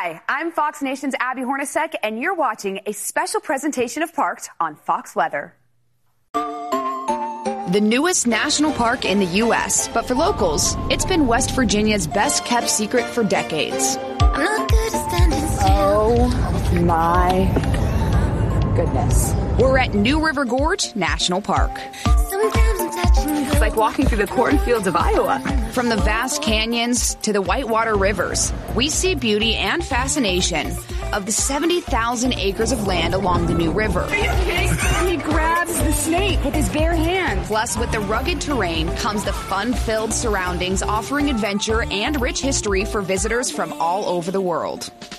Hi, I'm Fox Nation's Abby Hornacek, and you're watching a special presentation of Parked on Fox Weather. The newest national park in the U.S., but for locals, it's been West Virginia's best-kept secret for decades. I'm not good at standing still. Oh, my goodness. We're at New River Gorge National Park. Sometimes I'm touching you. It's like walking through the cornfields of Iowa. From the vast canyons to the whitewater rivers, we see beauty and fascination of the 70,000 acres of land along the New River. Are you kidding? He grabs the snake with his bare hands. Plus, with the rugged terrain comes the fun-filled surroundings, offering adventure and rich history for visitors from all over the world.